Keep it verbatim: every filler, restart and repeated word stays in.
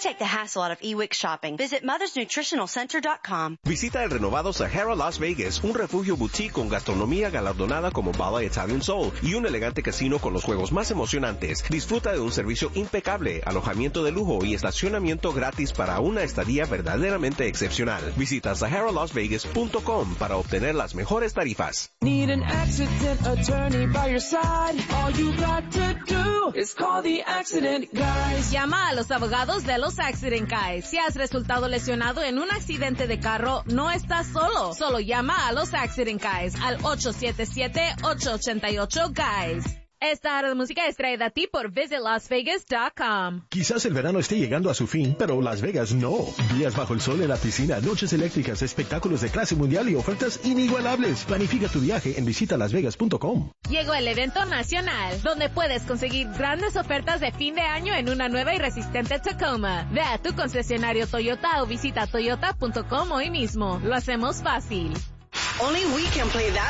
take the hassle out of e-Wix shopping. Visit mothers nutritional center dot com. Visita el renovado Sahara Las Vegas, un refugio boutique con gastronomía galardonada como Bala Italian Soul y un elegante casino con los juegos más emocionantes. Disfruta de un servicio impecable, alojamiento de lujo y estacionamiento gratis para una estadía verdaderamente excepcional. Visita Sahara Las Vegas punto com para obtener las mejores tarifas. Need an accident attorney by your side. All you got to do is call the accident guys. Llama a los abogados de los Accident Guys. Si has resultado lesionado en un accidente de carro, no estás solo. Solo llama a los Accident Guys al ocho siete siete, ocho ocho ocho, guys. Esta hora de música es traída a ti por visit las vegas punto com. Quizás el verano esté llegando a su fin, pero Las Vegas no. Días bajo el sol en la piscina, noches eléctricas, espectáculos de clase mundial y ofertas inigualables. Planifica tu viaje en visita las vegas punto com. Llegó el evento nacional, donde puedes conseguir grandes ofertas de fin de año en una nueva y resistente Tacoma. Ve a tu concesionario Toyota o visita toyota punto com hoy mismo. Lo hacemos fácil. Only we can play that